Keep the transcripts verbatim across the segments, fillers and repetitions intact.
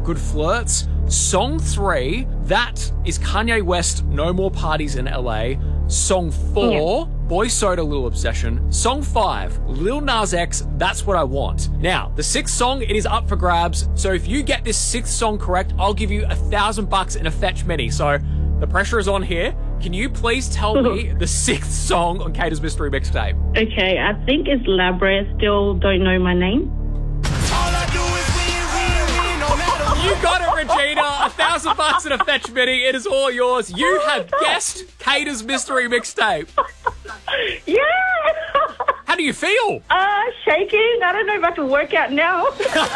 Good Flirts. Song three, that is Kanye West, No More Parties in L A. Song four, yeah. Boy Soda, Little Obsession. Song five, Lil Nas X, That's What I Want. Now, the sixth song, it is up for grabs. So if you get this sixth song correct, I'll give you a thousand bucks in a Fetch Mini. So the pressure is on here. Can you please tell me the sixth song on Kata's Mystery Mixtape? Okay, I think it's Labra, Still Don't Know My Name. You got it, Regina. A thousand bucks and a Fetch Mini. It is all yours. You have guessed Kata's Mystery Mixtape. Yeah. How do you feel? Uh, shaking. I don't know if I can work out now.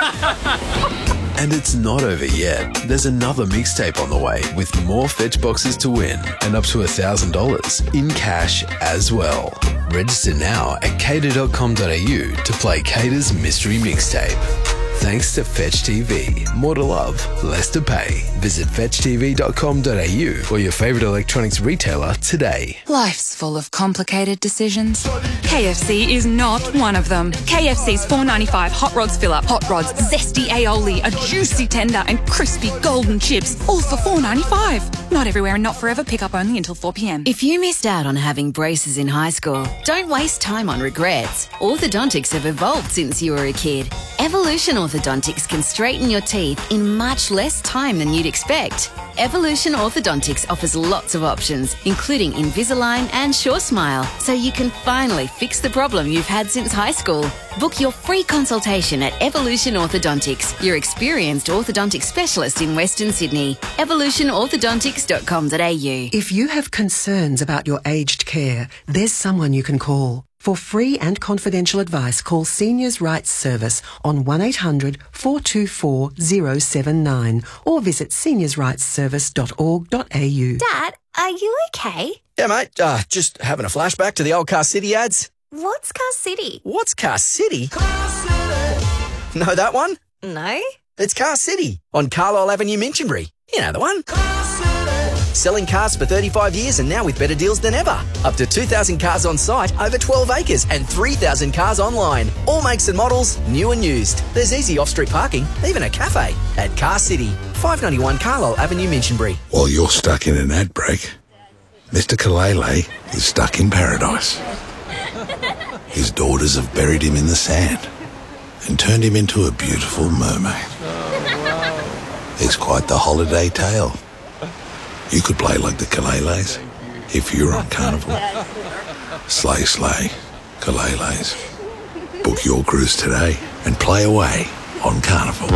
And it's not over yet. There's another mixtape on the way with more fetch boxes to win and up to one thousand dollars in cash as well. Register now at cater dot com dot a u to play Kata's Mystery Mixtape. Thanks to Fetch T V. More to love, less to pay. Visit fetch t v dot com dot a u or your favourite electronics retailer today. Life's full of complicated decisions. K F C is not one of them. K F C's four ninety-five Hot Rods Fill-Up, Hot Rods, Zesty Aioli, a juicy tender and crispy golden chips, all for four ninety-five. Not everywhere and not forever. Pick up only until four p m. If you missed out on having braces in high school, don't waste time on regrets. Orthodontics have evolved since you were a kid. Evolution Orthodontics can straighten your teeth in much less time than you'd expect. Evolution Orthodontics offers lots of options, including Invisalign and Sure Smile, so you can finally fix the problem you've had since high school. Book your free consultation at Evolution Orthodontics, your experienced orthodontic specialist in Western Sydney. evolution orthodontics dot com dot a u. If you have concerns about your aged care, there's someone you can call. For free and confidential advice, call Seniors' Rights Service on one eight hundred four two four zero seven nine or visit seniors rights service dot org dot a u. Dad, are you okay? Yeah, mate. Uh, just having a flashback to the old Car City ads. What's Car City? What's Car City? Car City. Know that one? No. It's Car City on Carlisle Avenue, Minchinbury. You know the one. Car City. Selling cars for thirty-five years and now with better deals than ever. Up to two thousand cars on site, over twelve acres and three thousand cars online. All makes and models, new and used. There's easy off-street parking, even a cafe at Car City, five ninety-one Carlisle Avenue, Minchinbury. While you're stuck in an ad break, Mister Kalele is stuck in paradise. His daughters have buried him in the sand and turned him into a beautiful mermaid. It's quite the holiday tale. You could play like the Kaleles if you're on Carnival. Slay, slay, Kaleles. Book your cruise today and play away on Carnival.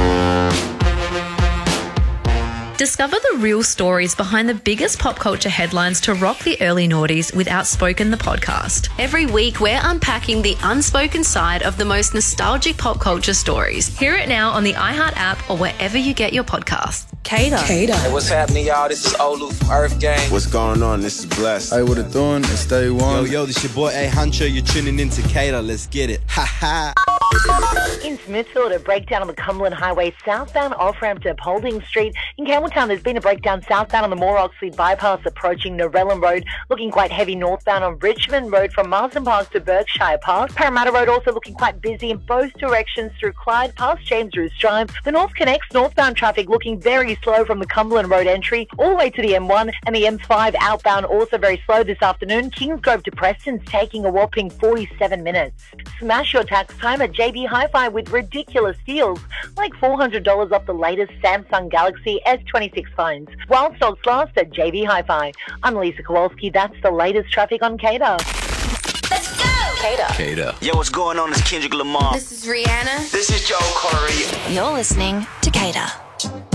Discover the real stories behind the biggest pop culture headlines to rock the early noughties with Outspoken, the podcast. Every week, we're unpacking the unspoken side of the most nostalgic pop culture stories. Hear it now on the iHeart app or wherever you get your podcasts. Kata. Kata. Hey, what's happening, y'all? This is Olu from Earth Gang. What's going on? This is Bless. Hey, what it doing? It's Day One. Yo, yo, this your boy A Huncho. You're tuning in to Kata. Let's get it. Ha ha. In Smithfield, a breakdown on the Cumberland Highway southbound off-ramp to Paulding Street. In Campbelltown, there's been a breakdown southbound on the Moore Oxley bypass approaching Norellan Road, looking quite heavy northbound on Richmond Road from Marsden Park to Berkshire Park. Parramatta Road also looking quite busy in both directions through Clyde past James Roos Drive. The North Connects northbound traffic looking very slow from the Cumberland Road entry all the way to the M one, and the M five outbound also very slow this afternoon. Kingsgrove to Preston's taking a whopping forty-seven minutes. Smash your tax time at J B Hi-Fi with ridiculous deals, like four hundred dollars off the latest Samsung Galaxy S twenty-six phones. While stocks last at J B Hi-Fi. I'm Lisa Kowalski. That's the latest traffic on Kata. Let's go! Kata. Kata. Yo, what's going on? It's Kendrick Lamar. This is Rihanna. This is Joel Corey. You're listening to Kata.